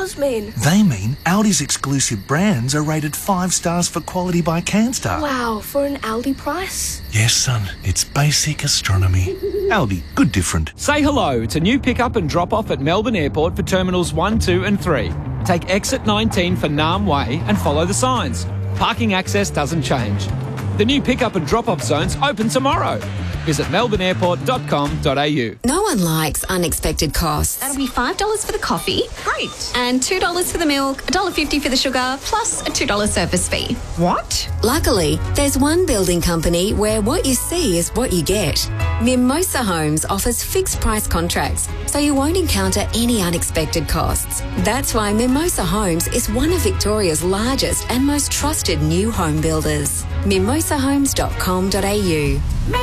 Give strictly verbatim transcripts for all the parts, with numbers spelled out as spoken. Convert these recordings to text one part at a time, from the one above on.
stars mean? They mean Aldi's exclusive brands are rated five stars for quality by Canstar. Wow, for an Aldi price? Yes, son, it's basic astronomy. Aldi, good different. Say hello to new pick-up and drop-off at Melbourne Airport for Terminals one, two and three. Take exit nineteen for Nam Way and follow the signs. Parking access doesn't change. The new pick-up and drop-off zones open tomorrow. Visit melbourne airport dot com dot a u. No one likes unexpected costs. That'll be five dollars for the coffee. Great. And two dollars for the milk, one dollar fifty for the sugar, plus a two dollars service fee. What? Luckily, there's one building company where what you see is what you get. Mimosa Homes offers fixed price contracts, so you won't encounter any unexpected costs. That's why Mimosa Homes is one of Victoria's largest and most trusted new home builders. mimosa homes dot com dot a u.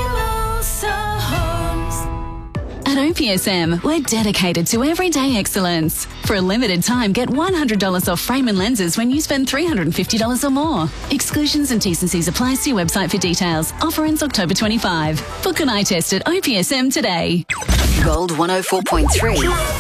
At O P S M, we're dedicated to everyday excellence. For a limited time, get one hundred dollars off frame and lenses when you spend three hundred fifty dollars or more. Exclusions and T's and C's apply. See website for details. Offer ends October twenty-fifth. Book an eye test at O P S M today. Gold one oh four point three.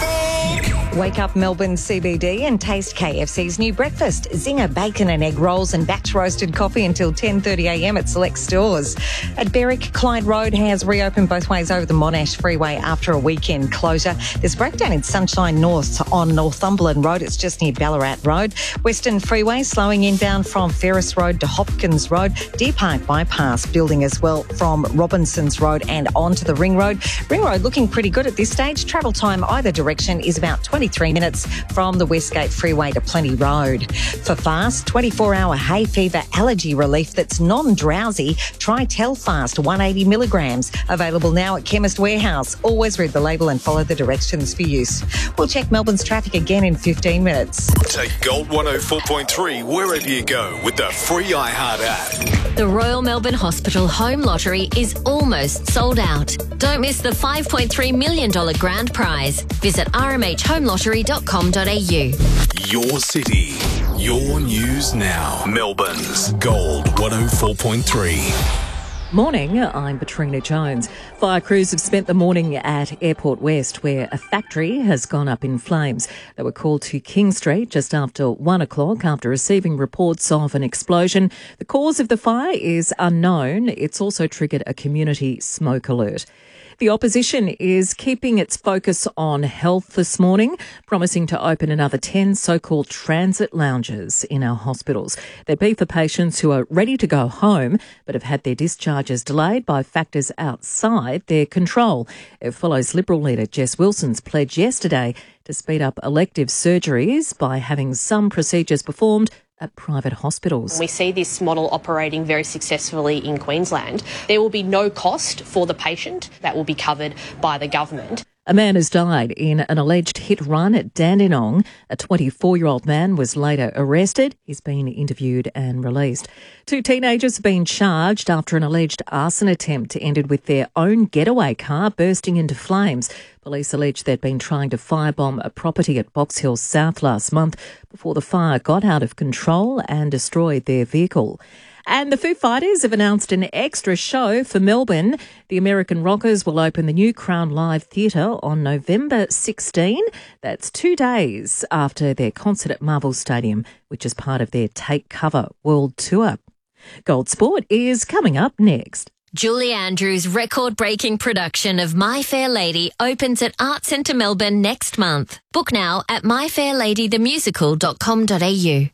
Wake up Melbourne C B D and taste K F C's new breakfast. Zinger bacon and egg rolls and batch roasted coffee until ten thirty a m at select stores. At Berwick, Clyde Road has reopened both ways over the Monash Freeway after a weekend closure. There's a breakdown in Sunshine North on Northumberland Road. It's just near Ballarat Road. Western Freeway slowing inbound from Ferris Road to Hopkins Road. Deer Park Bypass building as well from Robinsons Road and onto the Ring Road. Ring Road looking pretty good at this stage. Travel time either direction is about twenty-three minutes from the Westgate Freeway to Plenty Road. For fast, twenty-four hour hay fever allergy relief that's non-drowsy, try Telfast one hundred eighty milligrams. Available now at Chemist Warehouse. Always read the label and follow the directions for use. We'll check Melbourne's traffic again in fifteen minutes. Take Gold one oh four point three wherever you go with the free iHeart app. The Royal Melbourne Hospital Home Lottery is almost sold out. Don't miss the five point three million dollars grand prize. Visit r m h home lottery dot com dot a u. Your city, your news now. Melbourne's Gold one oh four point three. Morning, I'm Katrina Jones. Fire crews have spent the morning at Airport West, where a factory has gone up in flames. They were called to King Street just after one o'clock after receiving reports of an explosion. The cause of the fire is unknown. It's also triggered a community smoke alert. The opposition is keeping its focus on health this morning, promising to open another ten so-called transit lounges in our hospitals. They'd be for patients who are ready to go home but have had their discharges delayed by factors outside their control. It follows Liberal leader Jess Wilson's pledge yesterday to speed up elective surgeries by having some procedures performed at private hospitals. We see this model operating very successfully in Queensland. There will be no cost for the patient. That will be covered by the government. A man has died in an alleged hit run at Dandenong. A twenty-four-year-old man was later arrested. He's been interviewed and released. Two teenagers have been charged after an alleged arson attempt ended with their own getaway car bursting into flames. Police allege they'd been trying to firebomb a property at Box Hill South last month before the fire got out of control and destroyed their vehicle. And the Foo Fighters have announced an extra show for Melbourne. The American Rockers will open the new Crown Live Theatre on November sixteenth. That's two days after their concert at Marvel Stadium, which is part of their Take Cover World Tour. Gold Sport is coming up next. Julie Andrews' record-breaking production of My Fair Lady opens at Art Centre Melbourne next month. Book now at my fair lady the musical dot com dot a u.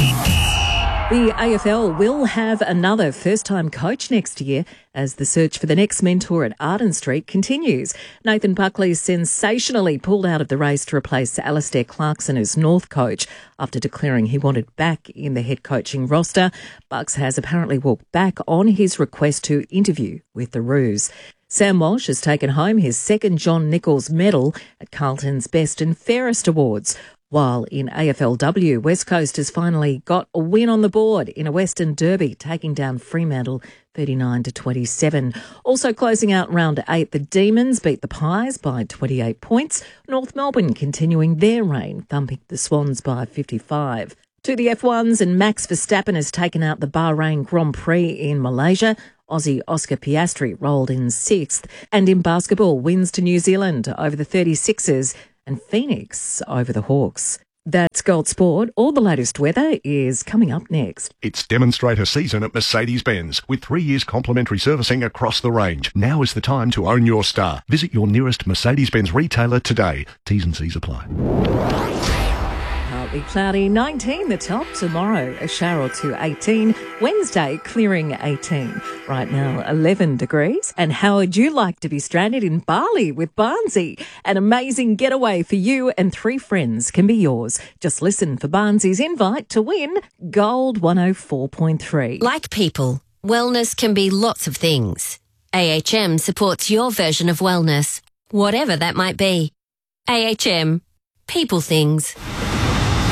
The A F L will have another first-time coach next year as the search for the next mentor at Arden Street continues. Nathan Buckley sensationally pulled out of the race to replace Alistair Clarkson as North coach after declaring he wanted back in the head coaching roster. Bucks has apparently walked back on his request to interview with the Roos. Sam Walsh has taken home his second John Nichols medal at Carlton's Best and Fairest Awards. While in A F L W, West Coast has finally got a win on the board in a Western Derby, taking down Fremantle thirty-nine to twenty-seven. Also closing out round eight, the Demons beat the Pies by twenty-eight points. North Melbourne continuing their reign, thumping the Swans by fifty-five. To the F ones, and Max Verstappen has taken out the Bahrain Grand Prix in Malaysia. Aussie Oscar Piastri rolled in sixth. And in basketball, wins to New Zealand over the thirty-sixers and Phoenix over the Hawks. That's Gold Sport. All the latest weather is coming up next. It's demonstrator season at Mercedes-Benz with three years complimentary servicing across the range. Now is the time to own your star. Visit your nearest Mercedes-Benz retailer today. T's and C's apply. Partly cloudy, nineteen the top. Tomorrow, a shower or two, eighteen. Wednesday, clearing, eighteen. Right now, eleven degrees. And how would you like to be stranded in Bali with Barnsey? An amazing getaway for you and three friends can be yours. Just listen for Barnsey's invite to win Gold one oh four point three. Like people, wellness can be lots of things. A H M supports your version of wellness, whatever that might be. A H M, people things.